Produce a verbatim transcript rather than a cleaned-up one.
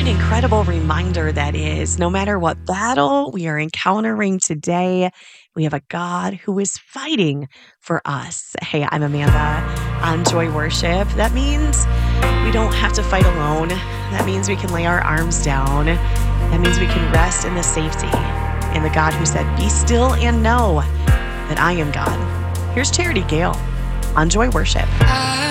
incredible reminder that is. No matter what battle we are encountering today, we have a God who is fighting for us. Hey, I'm Amanda on Joy Worship. That means we don't have to fight alone. That means we can lay our arms down. That means we can rest in the safety in the God who said, "Be still and know that I am God." Here's Charity Gale on Joy Worship.